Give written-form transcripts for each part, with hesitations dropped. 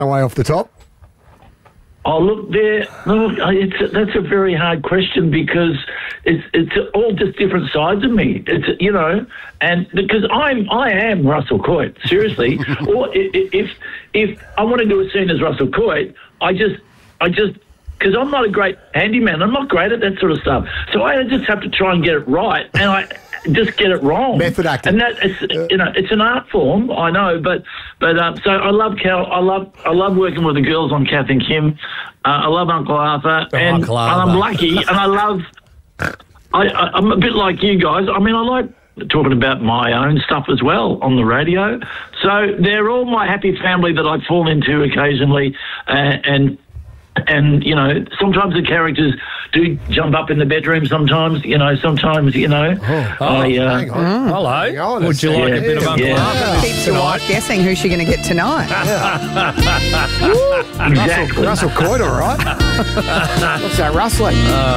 away off the top? Oh, look, that's a very hard question because it's all just different sides of me. It's, you know, and because I am Russell Coight, seriously. Or if I want to do a scene as Russell Coight, I just because I'm not a great handyman. I'm not great at that sort of stuff. So I just have to try and get it right, and I just get it wrong. Method acting. And it's an art form, I know, but so I love Cal. I love working with the girls on Kath and Kim. I love Uncle Arthur, and I'm lucky, and I love. I'm a bit like you guys. I mean, I like talking about my own stuff as well on the radio. So they're all my happy family that I fall into occasionally, and you know, sometimes the characters do jump up in the bedroom. Sometimes, you know. Hello. Would you like a bit of Uncle Arthur? Keeps your wife guessing who she's going to get tonight. Exactly. Russell Coight, all right. What's that rustling?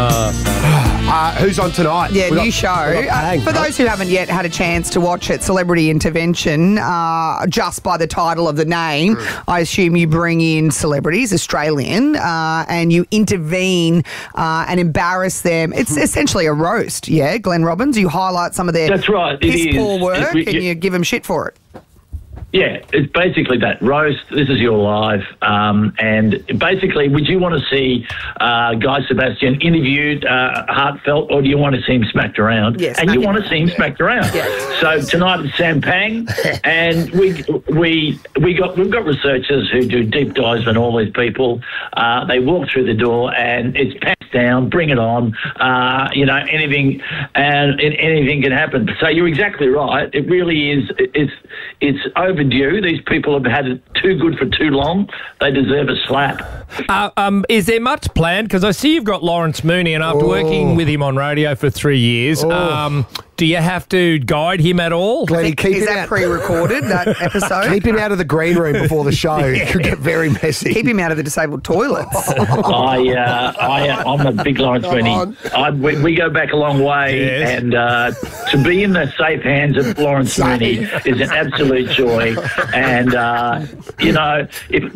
Who's on tonight? Yeah, new show. For those who haven't yet had a chance to watch it, Celebrity Intervention, just by the title of the name, I assume you bring in celebrities, Australian, and you intervene and embarrass them. It's essentially a roast, yeah, Glenn Robbins. You highlight some of their That's right. piss-poor work and you give them shit for it. Yeah, it's basically that. Roast, this is your life. And basically, would you want to see Guy Sebastian interviewed, heartfelt, or do you want to see him smacked around? Yes, and you want to see him smacked around. Yes. So tonight it's Sam Pang, and we've got researchers who do deep dives on all these people. They walk through the door, and it's pants down, bring it on. You know, anything can happen. So you're exactly right. It really is. It's overdue. These people have had it too good for too long. They deserve a slap. Is there much planned? Because I see you've got Lawrence Mooney, and after working with him on radio for 3 years, do you have to guide him at all? Is that pre-recorded, that episode? Keep him out of the green room before the show. It could get very messy. Keep him out of the disabled toilets. I'm a big Lawrence Mooney. We go back a long way, and to be in the safe hands of Lawrence Mooney is an absolute joy. And you know,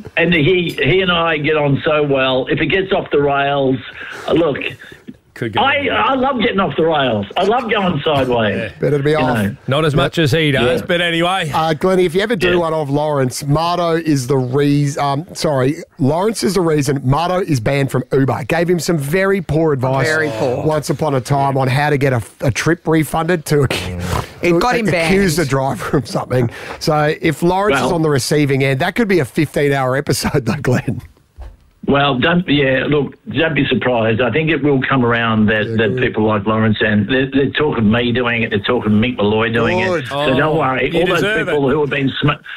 he and I get on so well. If it gets off the rails, look. I love getting off the rails. I love going sideways. Yeah. Better to be off. Know. Not as much as he does, but anyway. Glennie, if you ever do one of Lawrence, Marto is the reason. Lawrence is the reason Marto is banned from Uber. Gave him some very poor advice. Very poor. Once upon a time on how to get a trip refunded to accuse the driver of something. So if Lawrence is on the receiving end, that could be a 15-hour episode, though, Glenn. Well, don't be surprised. I think it will come around that people like Lawrence, and they're talking me doing it, they're talking Mick Malloy doing it. So don't worry. All those people who have been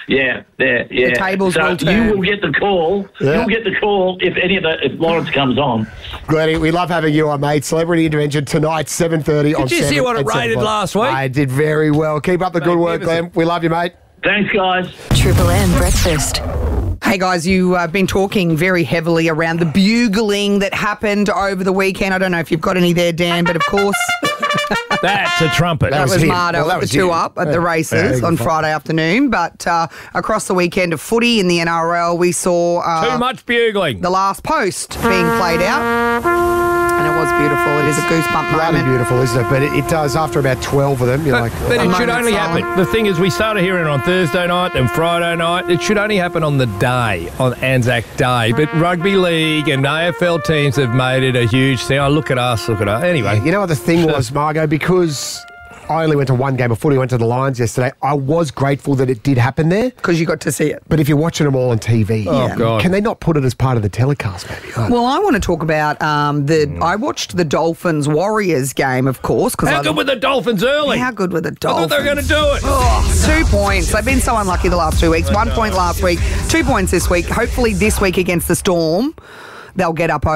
The tables will turn. You will get the call. Yeah. You'll get the call if Lawrence comes on. Glennie, we love having you on, mate. Celebrity Intervention tonight, 7:30 on 7. Did you see what it rated last week? I did very well. Keep up the good work, Glenn. We love you, mate. Thanks, guys. Triple M Breakfast. Hey guys, you have been talking very heavily around the bugling that happened over the weekend. I don't know if you've got any there, Dan, but of course... That's a trumpet. That was Marto at the 2-up at the races on Friday afternoon. But across the weekend of footy in the NRL, we saw... too much bugling. The last post being played out. And it was beautiful. It is a goosebump Bloody moment. beautiful, isn't it? But it does, after about 12 of them, you're like... But it should only happen. The thing is, we started hearing it on Thursday night and Friday night. It should only happen on the day, on Anzac Day. But rugby league and AFL teams have made it a huge thing. Oh, look at us, look at us. Anyway. You know what the thing was, Margot? Because I only went to one game of footy, went to the Lions yesterday, I was grateful that it did happen there. Because you got to see it. But if you're watching them all on TV, God. Can they not put it as part of the telecast, maybe? Well, I want to talk about I watched the Dolphins-Warriors game, of course. How good were the Dolphins early? How good were the Dolphins? I thought they were going to do it. Oh, 2 points. They've been so unlucky the last 2 weeks. 1 point last week, 2 points this week. Hopefully this week against the Storm, they'll get up over